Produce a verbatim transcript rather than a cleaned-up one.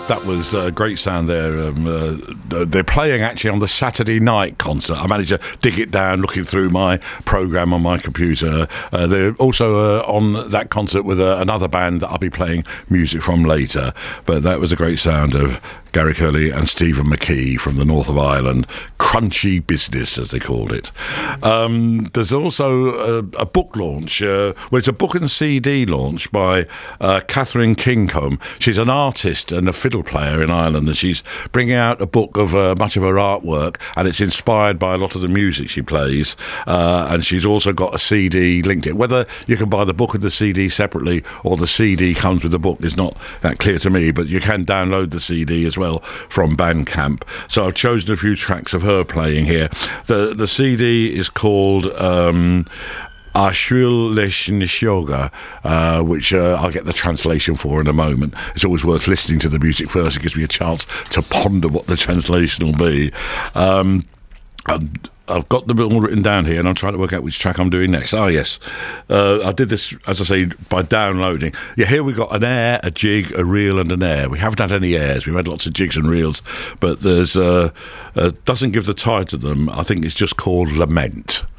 That was a great sound there. Um, uh, they're playing actually on the Saturday night concert. I managed to dig it down looking through my programme on my computer. Uh, they're also uh, on that concert with uh, another band that I'll be playing music from later. But that was a great sound of Gary Curley and Stephen McKee from the north of Ireland. Crunchy Business, as they called it. Um, there's also a, a book launch. Uh, well, it's a book and C D launch by uh, Catherine Kincombe. She's an artist and a fiddle player in Ireland, and she's bringing out a book of uh, much of her artwork, and it's inspired by a lot of the music she plays. Uh, and she's also got a C D linked to it. Whether you can buy the book and the C D separately, or the C D comes with the book, is not that clear to me, but you can download the C D as well from Bandcamp. So I've chosen a few tracks of her playing here. The the C D is called um, Ashwil Lesh Nishoga, uh, which uh, I'll get the translation for in a moment. It's always worth listening to the music first. It gives me a chance to ponder what the translation will be. Um, I've got them all written down here, and I'm trying to work out which track I'm doing next. Oh, yes. Uh, I did this, as I say, by downloading. Yeah, here we've got an air, a jig, a reel, and an air. We haven't had any airs. We've had lots of jigs and reels, but there's uh, uh, doesn't give the title to them. I think it's just called Lament.